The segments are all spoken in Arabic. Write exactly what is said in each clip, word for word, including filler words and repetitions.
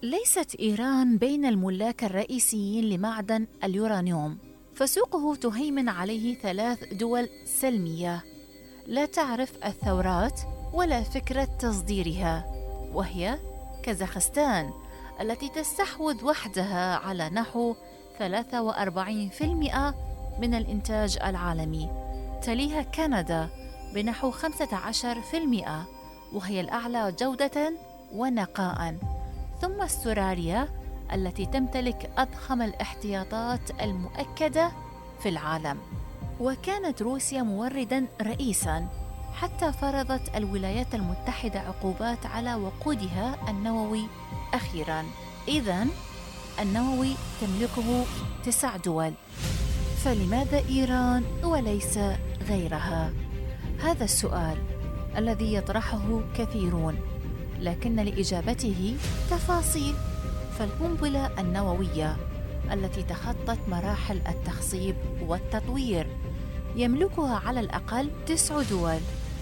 ليست إيران بين الملاك الرئيسيين لمعدن اليورانيوم، فسوقه تهيمن عليه ثلاث دول سلمية لا تعرف الثورات ولا فكرة تصديرها، وهي كازاخستان التي تستحوذ وحدها على نحو ثلاثة وأربعين بالمئة من الإنتاج العالمي، تليها كندا بنحو خمسة عشر بالمئة وهي الأعلى جودة ونقاءً، ثم استراليا التي تمتلك أضخم الاحتياطات المؤكدة في العالم. وكانت روسيا مورداً رئيساً حتى فرضت الولايات المتحدة عقوبات على وقودها النووي أخيراً. إذن النووي تملكه تسع دول، فلماذا إيران وليس غيرها؟ هذا السؤال الذي يطرحه كثيرون، لكن لإجابته تفاصيل. فالقنبلة النووية التي تخطت مراحل التخصيب والتطوير يملكها على الأقل تسع دول،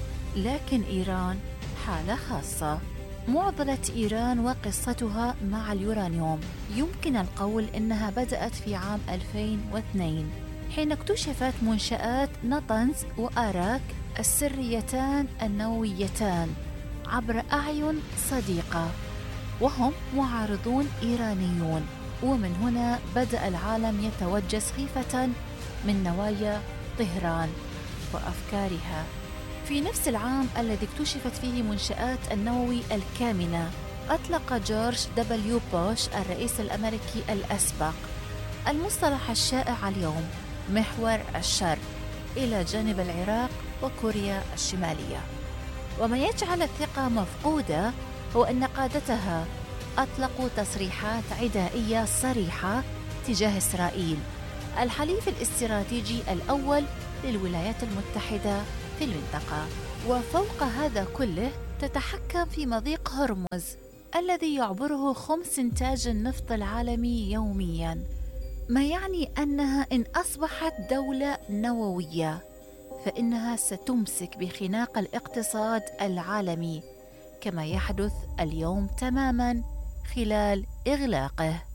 لكن إيران حالة خاصة. معضلة إيران وقصتها مع اليورانيوم يمكن القول إنها بدأت في عام ألفين واثنين حين اكتشفت منشآت نطنز وآراك السريتان النوويتان عبر أعين صديقة، وهم معارضون إيرانيون، ومن هنا بدأ العالم يتوجس خيفة من نوايا طهران وأفكارها. في نفس العام الذي اكتشفت فيه منشآت النووي الكامنة، أطلق جورج دبليو بوش الرئيس الأمريكي الأسبق المصطلح الشائع اليوم محور الشر إلى جانب العراق وكوريا الشمالية. وما يجعل الثقة مفقودة هو أن قادتها أطلقوا تصريحات عدائية صريحة تجاه إسرائيل، الحليف الاستراتيجي الأول للولايات المتحدة في المنطقة. وفوق هذا كله تتحكم في مضيق هرمز الذي يعبره خمس إنتاج النفط العالمي يومياً، ما يعني أنها إن أصبحت دولة نووية فإنها ستمسك بخناق الاقتصاد العالمي كما يحدث اليوم تماماً خلال إغلاقه.